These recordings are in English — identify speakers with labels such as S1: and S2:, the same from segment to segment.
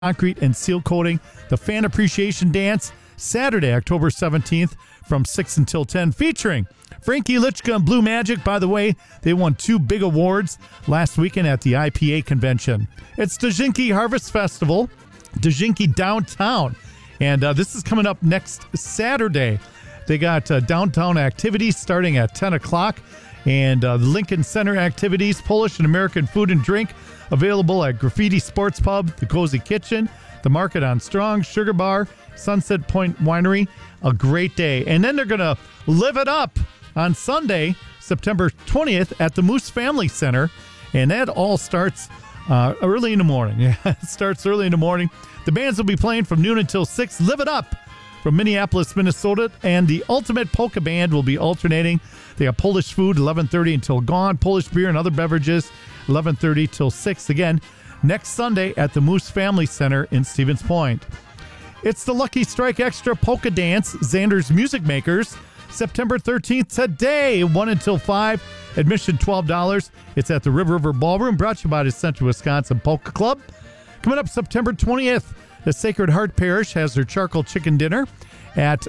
S1: concrete and seal coating. The Fan Appreciation Dance, Saturday, October 17th from 6 until 10, featuring Frankie Lichka and Blue Magic. By the way, they won 2 big awards last weekend at the IPA convention. It's Dojinki Harvest Festival, Dojinki Downtown. And this is coming up next Saturday. They got downtown activities starting at 10 o'clock. And the Lincoln Center activities, Polish and American food and drink, available at Graffiti Sports Pub, the Cozy Kitchen, the Market on Strong, Sugar Bar, Sunset Point Winery. A great day. And then they're going to live it up on Sunday, September 20th at the Moose Family Center. And that all starts early in the morning. Yeah, it starts early in the morning. The bands will be playing from noon until 6. Live it up from Minneapolis, Minnesota. And the Ultimate Polka Band will be alternating. They have Polish food, 11:30 until gone. Polish beer and other beverages, 11:30 till 6. Again, next Sunday at the Moose Family Center in Stevens Point. It's the Lucky Strike Extra Polka Dance, Xander's Music Makers, September 13th today, 1 until 5. Admission $12. It's at the River Ballroom, brought to you by the Central Wisconsin Polka Club. Coming up September 20th, the Sacred Heart Parish has their charcoal chicken dinner at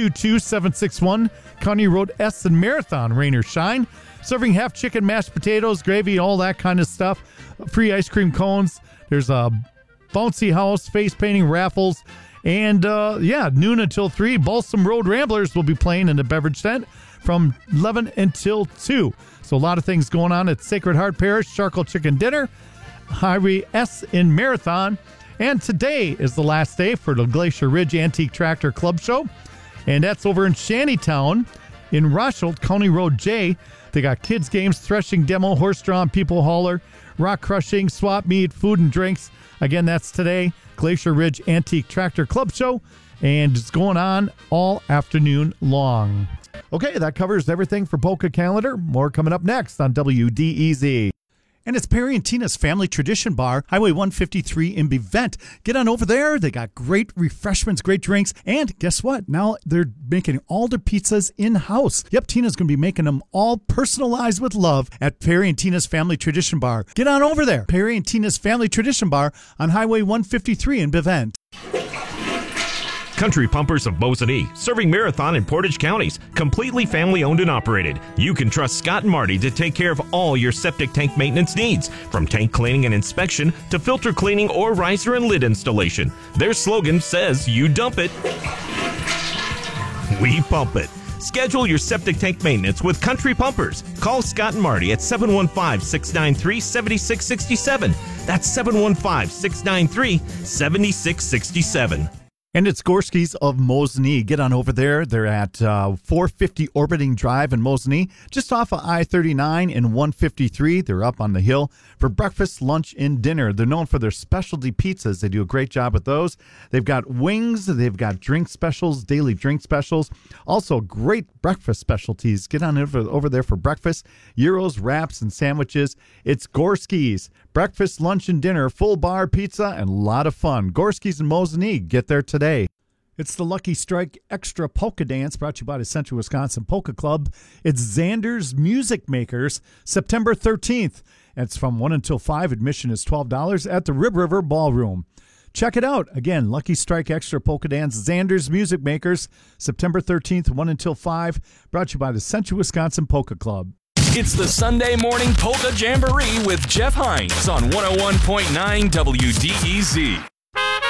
S1: 222-761 County Road S in Marathon, rain or shine. Serving half chicken, mashed potatoes, gravy, all that kind of stuff. Free ice cream cones. There's a bouncy house, face painting, raffles. And, noon until 3. Balsam Road Ramblers will be playing in the beverage tent from 11 until 2. So a lot of things going on at Sacred Heart Parish, charcoal chicken dinner, Highway S in Marathon. And today is the last day for the Glacier Ridge Antique Tractor Club Show. And that's over in Shantytown in Rosholt, County Road J. They got kids games, threshing demo, horse-drawn people hauler, rock crushing, swap meet, food and drinks. Again, that's today, Glacier Ridge Antique Tractor Club Show. And it's going on all afternoon long. Okay, that covers everything for Polka Calendar. More coming up next on WDEZ. And it's Perry and Tina's Family Tradition Bar, Highway 153 in Bevent. Get on over there. They got great refreshments, great drinks. And guess what? Now they're making all their pizzas in-house. Yep, Tina's going to be making them all personalized with love at Perry and Tina's Family Tradition Bar. Get on over there. Perry and Tina's Family Tradition Bar on Highway 153 in Bevent.
S2: Country Pumpers of Mosinee, serving Marathon and Portage counties, completely family owned and operated. You can trust Scott and Marty to take care of all your septic tank maintenance needs, from tank cleaning and inspection to filter cleaning or riser and lid installation. Their slogan says, "You dump it, we pump it." Schedule your septic tank maintenance with Country Pumpers. Call Scott and Marty at 715-693-7667. That's 715-693-7667.
S1: And it's Gorski's of Mosinee. Get on over there. They're at 450 Orbiting Drive in Mosinee, just off of I-39 and 153. They're up on the hill for breakfast, lunch, and dinner. They're known for their specialty pizzas. They do a great job with those. They've got wings. They've got drink specials, daily drink specials. Also, great breakfast specialties. Get on over there for breakfast, gyros, wraps, and sandwiches. It's Gorski's. Breakfast, lunch, and dinner, full bar, pizza, and a lot of fun. Gorski's in Mosinee. Get there today. It's the Lucky Strike Extra Polka Dance, brought to you by the Central Wisconsin Polka Club. It's Xander's Music Makers, September 13th. It's from 1 until 5. Admission is $12 at the Rib River Ballroom. Check it out. Again, Lucky Strike Extra Polka Dance, Xander's Music Makers, September 13th, 1 until 5. Brought to you by the Central Wisconsin Polka Club.
S3: It's the Sunday Morning Polka Jamboree with Jeff Hines on 101.9 WDEZ.